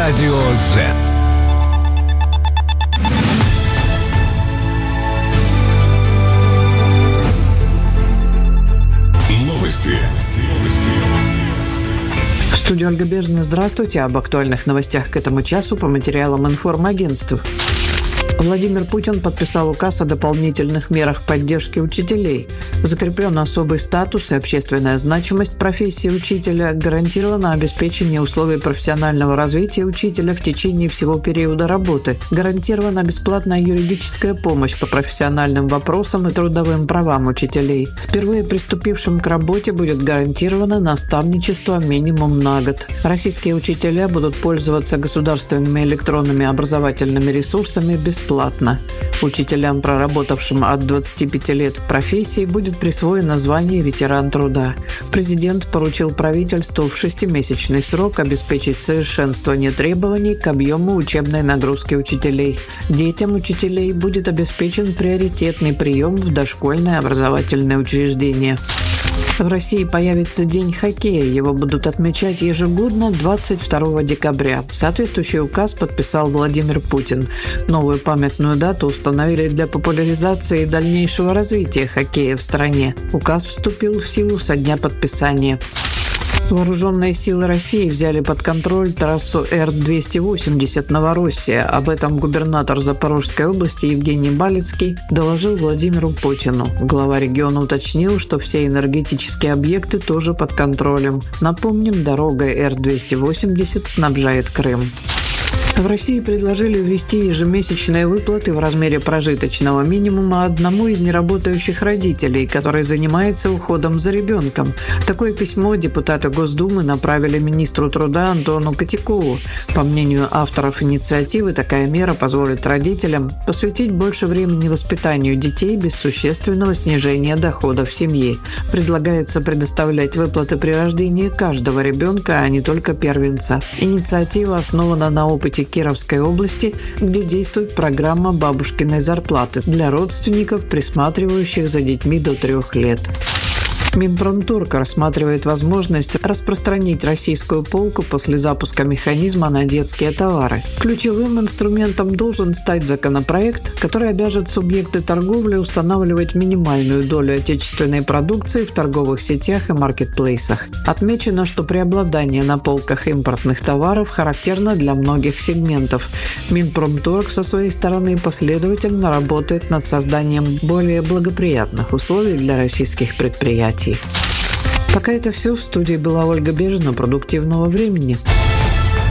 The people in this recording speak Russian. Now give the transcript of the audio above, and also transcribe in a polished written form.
Радио Z. Новости. В студии Ольга Бежина. Здравствуйте. Об актуальных новостях к этому часу по материалам информагентств. Владимир Путин подписал указ о дополнительных мерах поддержки учителей. Закреплен особый статус и общественная значимость профессии учителя, гарантировано обеспечение условий профессионального развития учителя в течение всего периода работы, гарантирована бесплатная юридическая помощь по профессиональным вопросам и трудовым правам учителей. Впервые приступившим к работе будет гарантировано наставничество минимум на год. Российские учителя будут пользоваться государственными электронными образовательными ресурсами бесплатно. Учителям, проработавшим от 25 лет в профессии, будет присвоено звание ветеран труда. Президент поручил правительству в 6-месячный срок обеспечить совершенствование требований к объему учебной нагрузки учителей. Детям учителей будет обеспечен приоритетный прием в дошкольное образовательное учреждение. В России появится День хоккея. Его будут отмечать ежегодно 22 декабря. Соответствующий указ подписал Владимир Путин. Новую памятную дату установили для популяризации и дальнейшего развития хоккея в стране. Указ вступил в силу со дня подписания. Вооруженные силы России взяли под контроль трассу Р-280 «Новороссия». Об этом губернатор Запорожской области Евгений Балицкий доложил Владимиру Путину. Глава региона уточнил, что все энергетические объекты тоже под контролем. Напомним, дорогой Р-280 снабжает Крым. В России предложили ввести ежемесячные выплаты в размере прожиточного минимума одному из неработающих родителей, который занимается уходом за ребенком. Такое письмо депутаты Госдумы направили министру труда Антону Котякову. По мнению авторов инициативы, такая мера позволит родителям посвятить больше времени воспитанию детей без существенного снижения доходов семьи. Предлагается предоставлять выплаты при рождении каждого ребенка, а не только первенца. Инициатива основана на опыте Кировской области, где действует программа бабушкиной зарплаты для родственников, присматривающих за детьми до 3 лет. Минпромторг рассматривает возможность распространить российскую полку после запуска механизма на детские товары. Ключевым инструментом должен стать законопроект, который обяжет субъекты торговли устанавливать минимальную долю отечественной продукции в торговых сетях и маркетплейсах. Отмечено, что преобладание на полках импортных товаров характерно для многих сегментов. Минпромторг со своей стороны последовательно работает над созданием более благоприятных условий для российских предприятий. Пока это все. В студии была Ольга Бежина. Продуктивного времени.